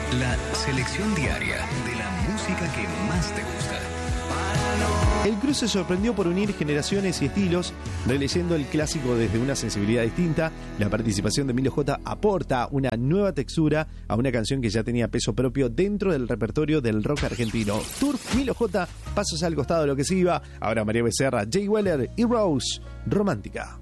La selección diaria de la música que más te gusta. El cruce sorprendió por unir generaciones y estilos, releyendo el clásico desde una sensibilidad distinta. La participación de Milo J aporta una nueva textura a una canción que ya tenía peso propio dentro del repertorio del rock argentino. Turf, Milo J, pasos al costado de lo que se iba. Ahora María Becerra, Jay Weller y Rose, Romántica.